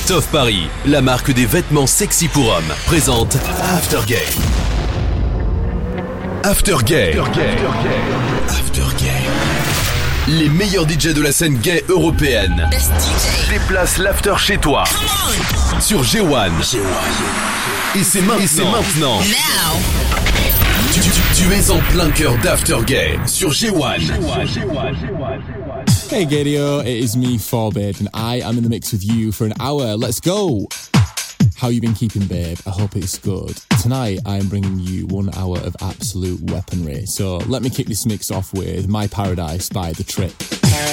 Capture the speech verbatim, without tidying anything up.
Toff Paris, la marque des vêtements sexy pour hommes, présente After Game. After Game. After Game. After Game. Les meilleurs D J de la scène gay européenne déplacent l'after chez toi sur G un. Et c'est maintenant. Et c'est maintenant. Tu, tu, tu es en plein cœur d'After Game sur G un. Hey Gadio, it is me, Forbid, and I am in the mix with you for an hour. Let's go! How you been keeping, babe? I hope it's good. Tonight, I'm bringing you one hour of absolute weaponry. So let me kick this mix off with My Paradise by The Trip.